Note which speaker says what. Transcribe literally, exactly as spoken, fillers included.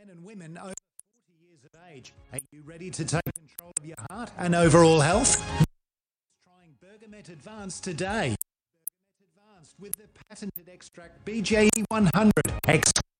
Speaker 1: men and women over forty years of age. Are you ready to take control of your heart and overall health? Trying Bergamet Advanced today. Bergamet Advanced with the patented extract B J E one hundred. Ex-